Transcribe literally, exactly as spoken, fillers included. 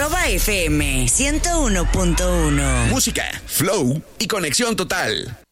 arroba F M ciento uno punto uno. Música, flow y conexión total.